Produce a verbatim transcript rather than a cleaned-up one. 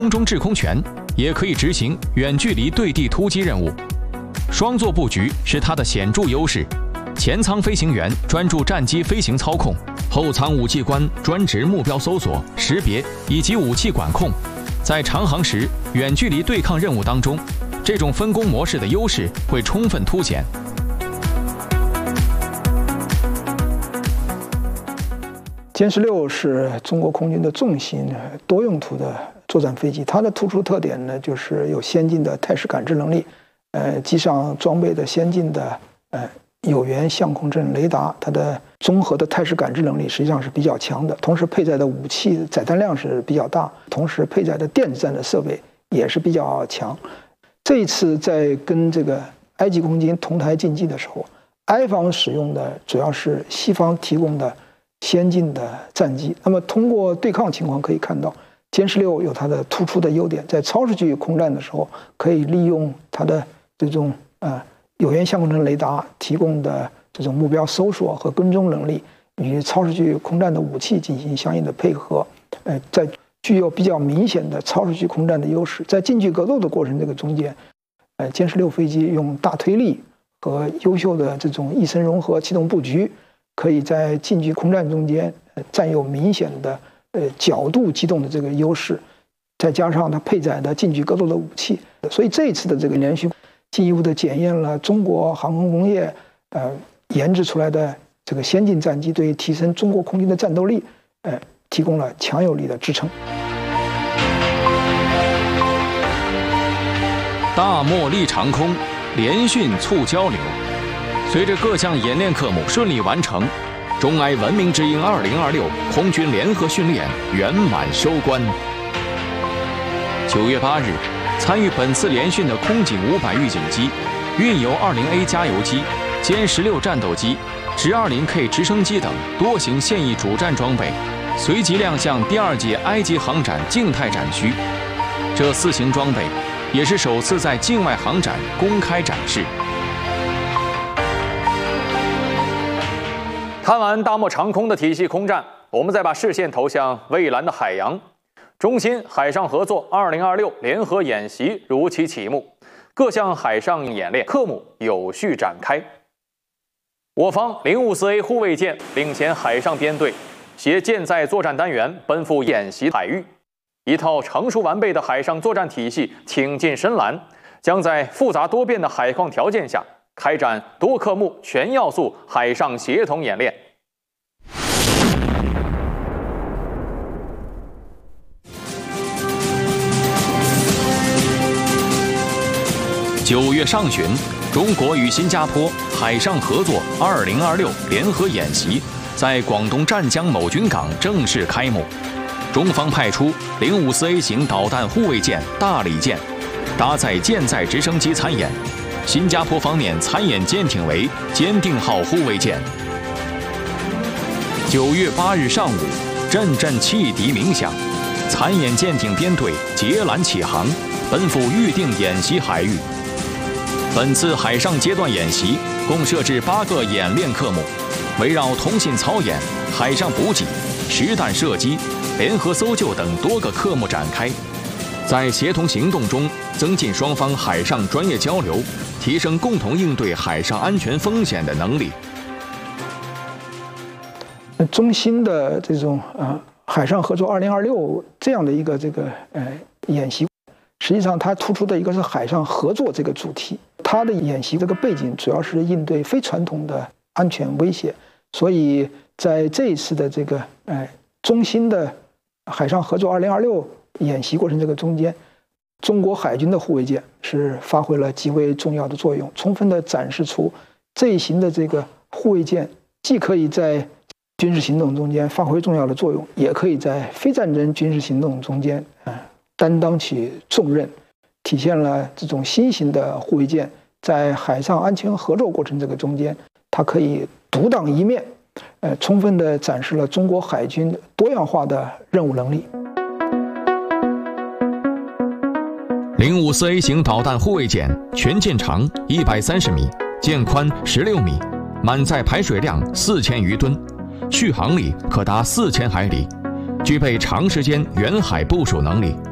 空中制空权，也可以执行远距离对地突击任务。双座布局是它的显著优势。前舱飞行员专注战机飞行操控，后舱武器官专职目标搜索、识别以及武器管控。在长航时、远距离对抗任务当中，这种分工模式的优势会充分凸显。 歼十六是中国空军的重型多用途的作战飞机，它的突出特点呢，就是有先进的态势感知能力，呃，机上装备的先进的呃有源相控阵雷达，它的综合的态势感知能力实际上是比较强的，同时配载的武器载弹量是比较大，同时配载的电子战的设备也是比较强。这一次在跟这个埃及空军同台竞技的时候，埃方使用的主要是西方提供的先进的战机。那么通过对抗情况可以看到，歼十六有它的突出的优点，在超视距空战的时候，可以利用它的这种呃有源相控阵雷达提供的这种目标搜索和跟踪能力，与超视距空战的武器进行相应的配合，呃，在具有比较明显的超视距空战的优势。在近距格斗的过程这个中间，呃，歼十六飞机用大推力和优秀的这种翼身融合气动布局，可以在近距空战中间呃占有明显的呃角度机动的这个优势，再加上它配载的近距格斗的武器，所以这一次的这个连续进一步的检验了中国航空工业呃研制出来的这个先进战机对于提升中国空军的战斗力，呃，提供了强有力的支撑。 大漠力长空，联训促交流。随着各项演练科目顺利完成，中埃文明之鹰二零二六空军联合训练圆满收官。九月八日，参与本次联训的空警五百预警机、运油二零 A 加油机、歼十六战斗机、直二零 K 直升机等多型现役主战装备，随即亮相第二届埃及航展静态展区。这四型装备也是首次在境外航展公开展示。 看完大漠长空的体系空战，我们再把视线投向蔚蓝的海洋。中新海上合作二零二六联合演习如期启幕，各项海上演练科目有序展开。我方零五四 A 护卫舰领衔海上编队，携舰载作战单元奔赴演习海域，一套成熟完备的海上作战体系挺进深蓝，将在复杂多变的海况条件下开展多科目全要素海上协同演练。 九月上旬，中国与新加坡海上合作二零二六联合演习在广东湛江某军港正式开幕。中方派出零五四 A 型导弹护卫舰大理舰，搭载舰载直升机参演。新加坡方面参演舰艇为坚定号护卫舰。九月八日上午，阵阵汽笛鸣响，参演舰艇编队截缆起航，奔赴预定演习海域。本次海上阶段演习共设置八个演练科目，围绕通信操演、海上补给、实弹射击、联合搜救等多个科目展开，在协同行动中增进双方海上专业交流，提升共同应对海上安全风险的能力。 中新的这种呃海上合作二零二六这样的一个这个呃演习，实际上它突出的一个是海上合作这个主题。它的演习这个背景主要是应对非传统的安全威胁，所以在这一次的这个呃中新的海上合作二零二六演习过程这个中间，中国海军的护卫舰是发挥了极为重要的作用，充分的展示出这一型的这个护卫舰既可以在军事行动中间发挥重要的作用，也可以在非战争军事行动中间呃担当起重任，体现了这种新型的护卫舰在海上安全合作过程这个中间，它可以独当一面，呃，充分地展示了中国海军多样化的任务能力。 零五四 A 型导弹护卫舰全舰长一百三十米，舰宽十六米，满载排水量四千余吨，续航力可达四千海里，具备长时间远海部署能力。